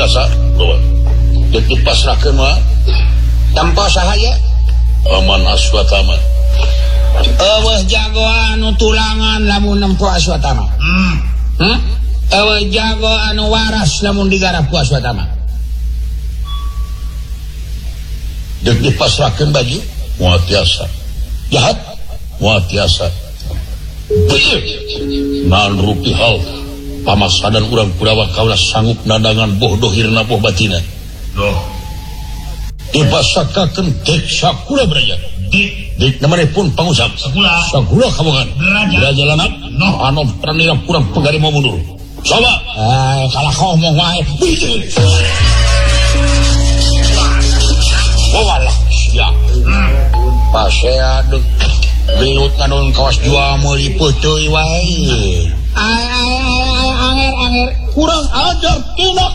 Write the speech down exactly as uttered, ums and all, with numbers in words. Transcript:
tiasa jadi pasrahkan mah tanpa sahaya aman Aswatama eueuh jagoan anu tulangan lamun nempo Aswatama hmm hmm eueuh jago anu waras lamun digarap ku Aswatama deuk dipasrahkeun baju moal tiasa jahat moal tiasa naon rupihal pamasadan urang Kurawa kaula sanggup nadangan boh dohirna boh batina doh dipasakakeun dek sakula beraja dik dik namanipun pangusap sakula sakula kawangan beraja lanap noh anu pranira kurang pegari mau mundur coba eh kalah ngomong wae walah sia pasea deuk belut ngadon kawas jual meuli peuteui wae ai ai ai anger anger kurang ajar tina